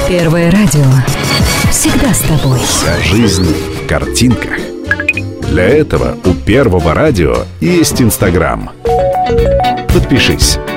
Первое радио. Всегда с тобой. Вся жизнь в картинках. Для этого у Первого радио есть Инстаграм. Подпишись